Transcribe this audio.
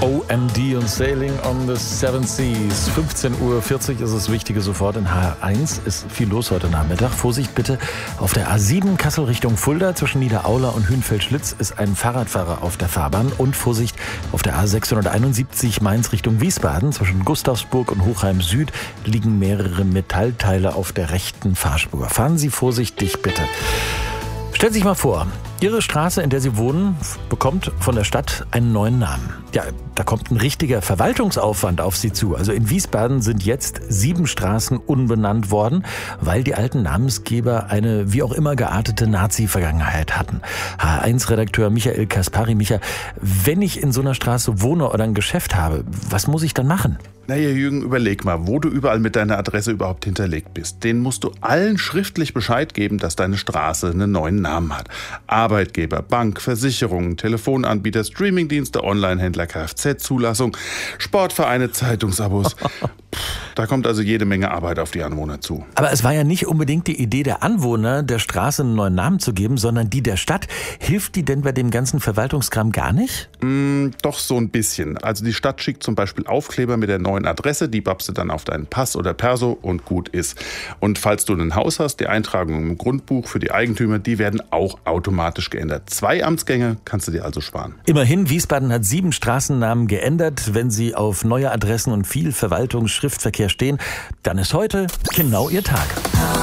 OMD und Sailing on the Seven Seas. 15:40 Uhr ist es Wichtige sofort in HR1. Ist viel los heute Nachmittag. Vorsicht bitte, auf der A7 Kassel Richtung Fulda zwischen Niederaula und Hünfeld-Schlitz ist ein Fahrradfahrer auf der Fahrbahn. Und Vorsicht, auf der A671 Mainz Richtung Wiesbaden zwischen Gustavsburg und Hochheim Süd liegen mehrere Metallteile auf der rechten Fahrspur. Fahren Sie vorsichtig bitte. Stellen Sie sich mal vor, Ihre Straße, in der Sie wohnen, bekommt von der Stadt einen neuen Namen. Ja, da kommt ein richtiger Verwaltungsaufwand auf Sie zu. Also in Wiesbaden sind jetzt 7 Straßen umbenannt worden, weil die alten Namensgeber eine wie auch immer geartete Nazi-Vergangenheit hatten. HR1-Redakteur Michael Kaspari. Micha, wenn ich in so einer Straße wohne oder ein Geschäft habe, was muss ich dann machen? Naja, Jürgen, überleg mal, wo du überall mit deiner Adresse überhaupt hinterlegt bist. Denen musst du allen schriftlich Bescheid geben, dass deine Straße einen neuen Namen hat. Arbeitgeber, Bank, Versicherungen, Telefonanbieter, Streamingdienste, Onlinehändler, Kfz-Zulassung, Sportvereine, Zeitungsabos. Da kommt also jede Menge Arbeit auf die Anwohner zu. Aber es war ja nicht unbedingt die Idee der Anwohner, der Straße einen neuen Namen zu geben, sondern die der Stadt. Hilft die denn bei dem ganzen Verwaltungskram gar nicht? Doch so ein bisschen. Also die Stadt schickt zum Beispiel Aufkleber mit der neuen Adresse, die babst du dann auf deinen Pass oder Perso und gut ist. Und falls du ein Haus hast, die Eintragungen im Grundbuch für die Eigentümer, die werden auch automatisch geändert. 2 Amtsgänge kannst du dir also sparen. Immerhin, Wiesbaden hat 7 Straßennamen geändert. Wenn sie auf neue Adressen und viel Verwaltungsschriftverkehr stehen, dann ist heute genau Ihr Tag.